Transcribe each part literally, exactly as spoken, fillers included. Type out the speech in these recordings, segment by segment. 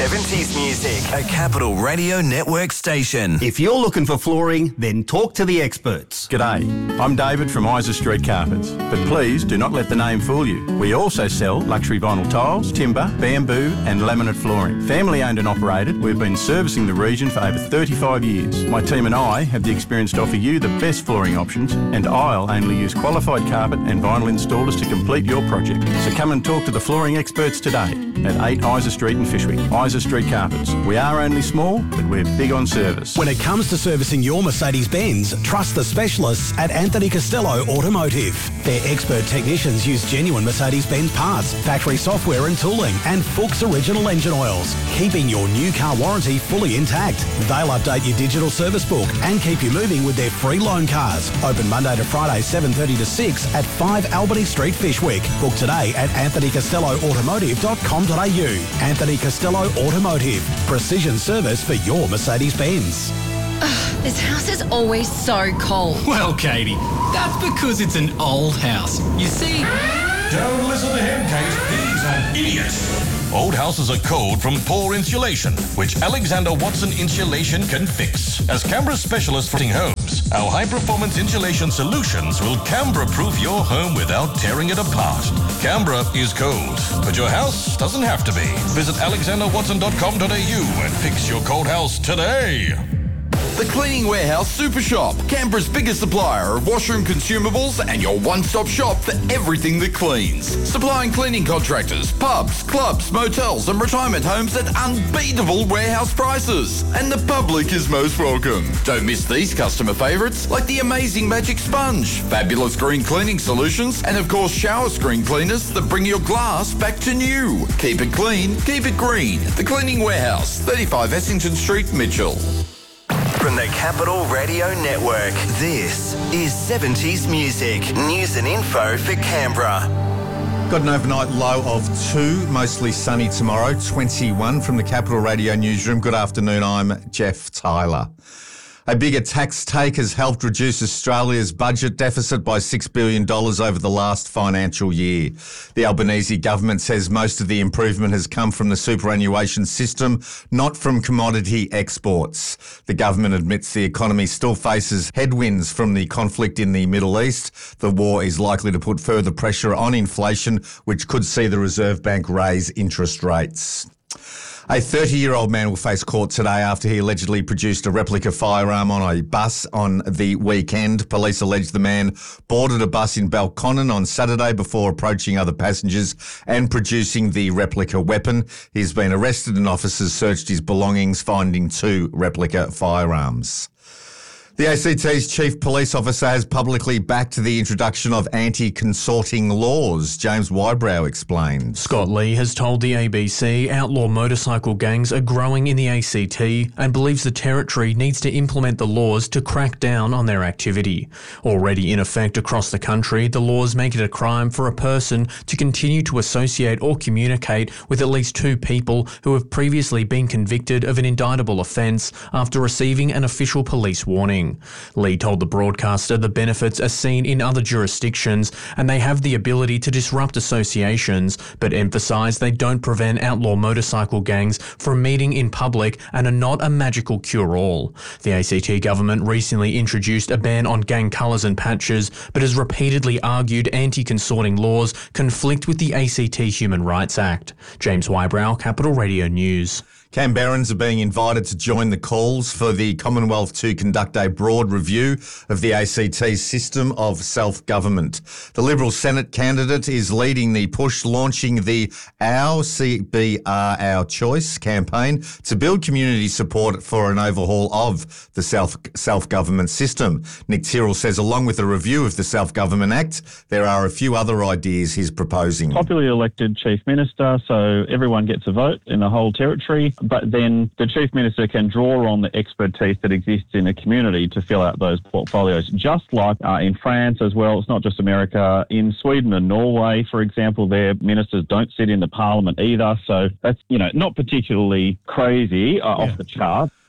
seventies music, a Capital Radio Network station. If you're looking for flooring, then talk to the experts. G'day, I'm David from Isa Street Carpets, but please do not let the name fool you. We also sell luxury vinyl tiles, timber, bamboo and laminate flooring. Family owned and operated, we've been servicing the region for over thirty-five years. My team and I have the experience to offer you the best flooring options, and I'll only use qualified carpet and vinyl installers to complete your project. So come and talk to the flooring experts today at eight Isa Street in Fishwick. Isa Street Carpets. We are only small, but we're big on service. When it comes to servicing your Mercedes-Benz, trust the specialists at Anthony Costello Automotive. Their expert technicians use genuine Mercedes-Benz parts, factory software and tooling, and Fuchs original engine oils, keeping your new car warranty fully intact. They'll update your digital service book and keep you moving with their free loan cars. Open Monday to Friday, seven thirty to six at five Albany Street, Fishwick. Book today at anthony costello automotive dot com dot a u. Anthony Costello Automotive. Precision service for your Mercedes-Benz. Ugh, this house is always so cold. Well, Katie, that's because it's an old house. You see... Don't listen to him, Kate. He's an idiot. Old houses are cold from poor insulation, which Alexander Watson Insulation can fix. As Canberra's specialist for homes, our high-performance insulation solutions will Canberra-proof your home without tearing it apart. Canberra is cold, but your house doesn't have to be. Visit alexander watson dot com dot a u and fix your cold house today. The Cleaning Warehouse Super Shop, Canberra's biggest supplier of washroom consumables and your one-stop shop for everything that cleans. Supplying cleaning contractors, pubs, clubs, motels and retirement homes at unbeatable warehouse prices. And the public is most welcome. Don't miss these customer favourites like the amazing Magic Sponge, fabulous green cleaning solutions and of course shower screen cleaners that bring your glass back to new. Keep it clean, keep it green. The Cleaning Warehouse, thirty-five Essington Street, Mitchell. From the Capital Radio Network, this is seventies music, news and info for Canberra. Got an overnight low of two, mostly sunny tomorrow, twenty-one from the Capital Radio Newsroom. Good afternoon, I'm Jeff Tyler. A bigger tax take has helped reduce Australia's budget deficit by six billion dollars over the last financial year. The Albanese government says most of the improvement has come from the superannuation system, not from commodity exports. The government admits the economy still faces headwinds from the conflict in the Middle East. The war is likely to put further pressure on inflation, which could see the Reserve Bank raise interest rates. A thirty-year-old man will face court today after he allegedly produced a replica firearm on a bus on the weekend. Police allege the man boarded a bus in Balconnen on Saturday before approaching other passengers and producing the replica weapon. He's been arrested and officers searched his belongings, finding two replica firearms. The A C T's chief police officer has publicly backed the introduction of anti-consorting laws. James Wybrow explains. Scott Lee has told the A B C outlaw motorcycle gangs are growing in the A C T and believes the territory needs to implement the laws to crack down on their activity. Already in effect across the country, the laws make it a crime for a person to continue to associate or communicate with at least two people who have previously been convicted of an indictable offence after receiving an official police warning. Lee told the broadcaster the benefits are seen in other jurisdictions and they have the ability to disrupt associations, but emphasised they don't prevent outlaw motorcycle gangs from meeting in public and are not a magical cure-all. The A C T government recently introduced a ban on gang colours and patches, but has repeatedly argued anti-consorting laws conflict with the A C T Human Rights Act. James Wybrow, Capital Radio News. Canberrans are being invited to join the calls for the Commonwealth to conduct a broad review of the A C T's system of self-government. The Liberal Senate candidate is leading the push, launching the Our C B R Our Choice campaign to build community support for an overhaul of the self, self-government system. Nick Tyrrell says along with a review of the Self-Government Act, there are a few other ideas he's proposing. Popularly elected Chief Minister, so everyone gets a vote in the whole territory. But then the Chief Minister can draw on the expertise that exists in a community to fill out those portfolios, just like uh, in France as well. It's not just America. In Sweden and Norway, for example, their ministers don't sit in the parliament either. So that's, you know, not particularly crazy uh, yeah. off the chart.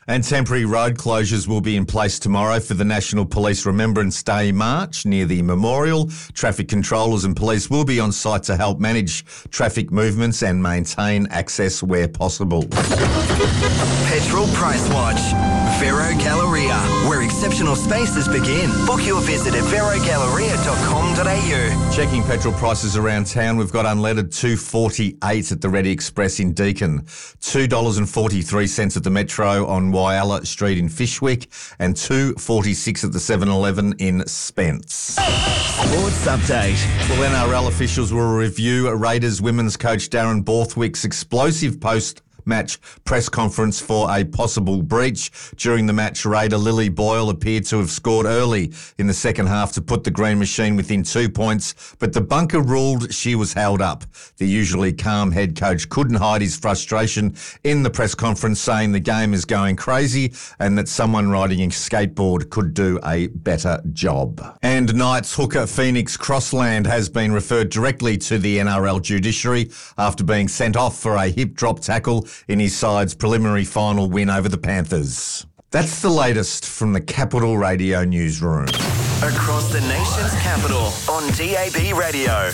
And temporary road closures will be in place tomorrow for the National Police Remembrance Day March near the memorial. Traffic controllers and police will be on site to help manage traffic movements and maintain access where possible. Petrol Price Watch. Vero Galleria, where exceptional spaces begin. Book your visit at vero galleria dot com dot a u. Checking petrol prices around town, we've got unleaded two forty-eight at the Ready Express in Deakin, two dollars forty-three at the Metro on Wyalla Street in Fishwick, and two forty-six at the seven eleven in Spence. Sports update. Well, N R L officials will review Raiders women's coach Darren Borthwick's explosive post match press conference for a possible breach. During the match, Raider Lily Boyle appeared to have scored early in the second half to put the Green Machine within two points, but the bunker ruled she was held up. The usually calm head coach couldn't hide his frustration in the press conference, saying the game is going crazy and that someone riding a skateboard could do a better job. And Knights hooker Phoenix Crossland has been referred directly to the N R L judiciary after being sent off for a hip drop tackle in his side's preliminary final win over the Panthers. That's the latest from the Capital Radio newsroom. Across the nation's capital on D A B Radio.